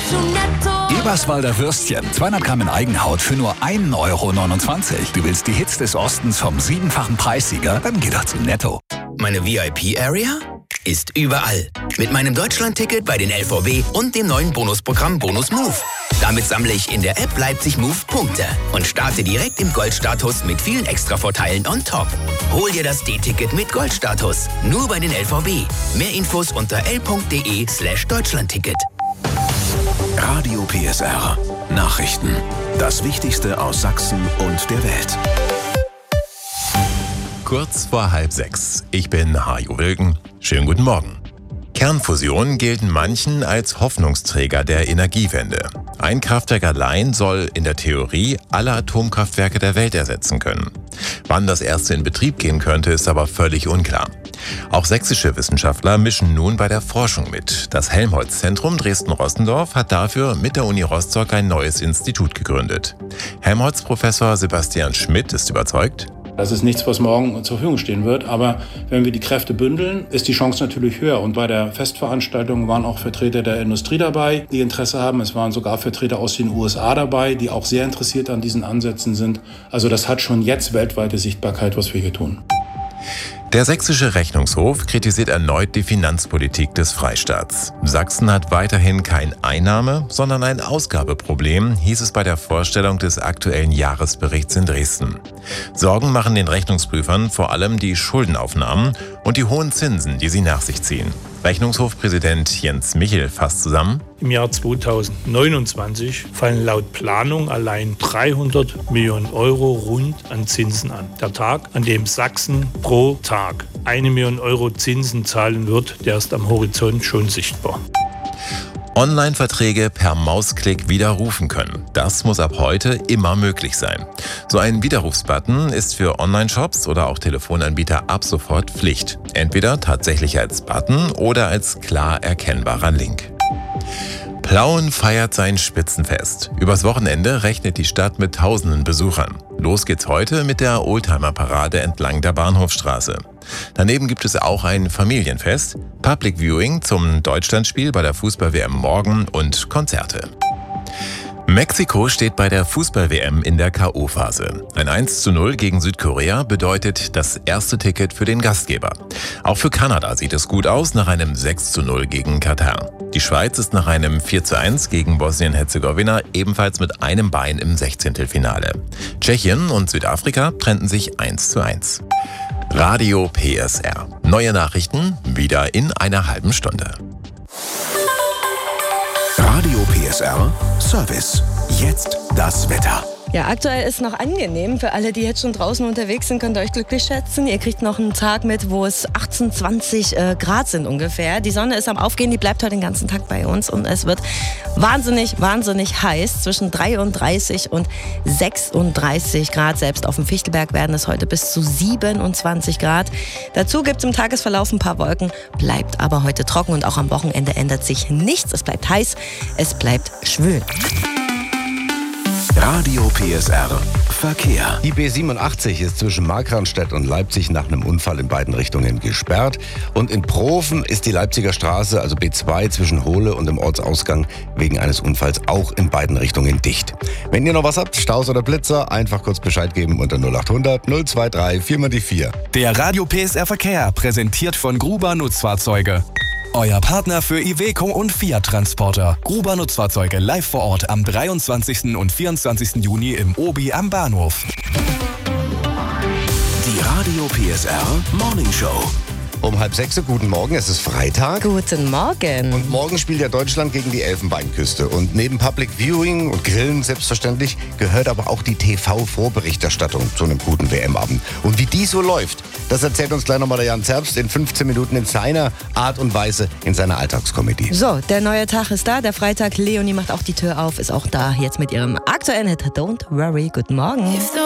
zu Netto. Eberswalder Würstchen, 200 Gramm in Eigenhaut für nur 1,29 Euro. Du willst die Hits des Ostens vom 7-fachen Preissieger? Dann geh doch zu Netto. Meine VIP-Area ist überall. Mit meinem Deutschland-Ticket bei den LVB und dem neuen Bonusprogramm Bonus Move. Damit sammle ich in der App Leipzig Move Punkte und starte direkt im Goldstatus mit vielen Extravorteilen on top. Hol dir das D-Ticket mit Goldstatus. Nur bei den LVB. Mehr Infos unter l.de/Deutschlandticket. Radio PSR. Nachrichten. Das Wichtigste aus Sachsen und der Welt. Kurz vor 5:30. Ich bin Hajo Wilken. Schönen guten Morgen. Kernfusionen gelten manchen als Hoffnungsträger der Energiewende. Ein Kraftwerk allein soll in der Theorie alle Atomkraftwerke der Welt ersetzen können. Wann das erste in Betrieb gehen könnte, ist aber völlig unklar. Auch sächsische Wissenschaftler mischen nun bei der Forschung mit. Das Helmholtz-Zentrum Dresden-Rossendorf hat dafür mit der Uni Rostock ein neues Institut gegründet. Helmholtz-Professor Sebastian Schmidt ist überzeugt: Das ist nichts, was morgen zur Verfügung stehen wird. Aber wenn wir die Kräfte bündeln, ist die Chance natürlich höher. Und bei der Festveranstaltung waren auch Vertreter der Industrie dabei, die Interesse haben. Es waren sogar Vertreter aus den USA dabei, die auch sehr interessiert an diesen Ansätzen sind. Also das hat schon jetzt weltweite Sichtbarkeit, was wir hier tun. Der sächsische Rechnungshof kritisiert erneut die Finanzpolitik des Freistaats. Sachsen hat weiterhin kein Einnahme-, sondern ein Ausgabeproblem, hieß es bei der Vorstellung des aktuellen Jahresberichts in Dresden. Sorgen machen den Rechnungsprüfern vor allem die Schuldenaufnahmen und die hohen Zinsen, die sie nach sich ziehen. Rechnungshofpräsident Jens Michel fasst zusammen: Im Jahr 2029 fallen laut Planung allein 300 Millionen Euro rund an Zinsen an. Der Tag, an dem Sachsen pro Tag 1 Million Euro Zinsen zahlen wird, der ist am Horizont schon sichtbar. Online-Verträge per Mausklick widerrufen können. Das muss ab heute immer möglich sein. So ein Widerrufsbutton ist für Online-Shops oder auch Telefonanbieter ab sofort Pflicht. Entweder tatsächlich als Button oder als klar erkennbarer Link. Plauen feiert sein Spitzenfest. Übers Wochenende rechnet die Stadt mit tausenden Besuchern. Los geht's heute mit der Oldtimer-Parade entlang der Bahnhofstraße. Daneben gibt es auch ein Familienfest, Public Viewing zum Deutschlandspiel bei der Fußball-WM morgen und Konzerte. Mexiko steht bei der Fußball-WM in der K.O.-Phase. Ein 1:0 gegen Südkorea bedeutet das erste Ticket für den Gastgeber. Auch für Kanada sieht es gut aus nach einem 6:0 gegen Katar. Die Schweiz ist nach einem 4:1 gegen Bosnien-Herzegowina ebenfalls mit einem Bein im 16. Tschechien und Südafrika trennten sich 1:1. Radio PSR. Neue Nachrichten wieder in einer halben Stunde. Radio PSR Service. Jetzt das Wetter. Ja, aktuell ist noch angenehm. Für alle, die jetzt schon draußen unterwegs sind, könnt ihr euch glücklich schätzen. Ihr kriegt noch einen Tag mit, wo es 18, 20 Grad sind ungefähr. Die Sonne ist am Aufgehen, die bleibt heute den ganzen Tag bei uns. Und es wird wahnsinnig heiß. Zwischen 33 und 36 Grad. Selbst auf dem Fichtelberg werden es heute bis zu 27 Grad. Dazu gibt es im Tagesverlauf ein paar Wolken. Bleibt aber heute trocken und auch am Wochenende ändert sich nichts. Es bleibt heiß, es bleibt schwül. Radio PSR Verkehr. Die B87 ist zwischen Markranstädt und Leipzig nach einem Unfall in beiden Richtungen gesperrt. Und in Profen ist die Leipziger Straße, also B2, zwischen Hohle und dem Ortsausgang wegen eines Unfalls auch in beiden Richtungen dicht. Wenn ihr noch was habt, Staus oder Blitzer, einfach kurz Bescheid geben unter 0800 023 4x4. Der Radio PSR Verkehr, präsentiert von Gruber Nutzfahrzeuge. Euer Partner für Iveco und Fiat Transporter. Gruber Nutzfahrzeuge live vor Ort am 23. und 24. Juni im Obi am Bahnhof. Die Radio PSR Morning Show. Um 5:30, guten Morgen, es ist Freitag. Guten Morgen. Und morgen spielt ja Deutschland gegen die Elfenbeinküste. Und neben Public Viewing und Grillen selbstverständlich gehört aber auch die TV-Vorberichterstattung zu einem guten WM-Abend. Und wie die so läuft, das erzählt uns gleich nochmal der Jan Zerbst in 15 Minuten in seiner Art und Weise, in seiner Alltagskomödie. So, der neue Tag ist da, der Freitag. Leonie macht auch die Tür auf, ist auch da jetzt mit ihrem aktuellen Hit Don't Worry. Guten Morgen.